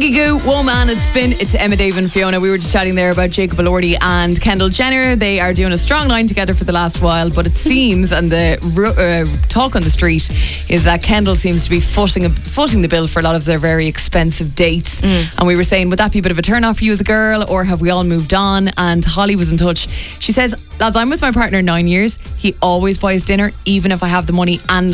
Peggy Goo, Woman, it's Spin. It's Emma, Dave and Fiona. We were just chatting there about Jacob Elordi and Kendall Jenner. They are doing a strong line together for the last while, but it seems, and the talk on the street is that Kendall seems to be footing the bill for a lot of their very expensive dates. And we were saying, would that be a bit of a turn off for you as a girl, or have we all moved on? And Holly was in touch. She says, lads, I'm with my partner 9 years. He always buys dinner, even if I have the money and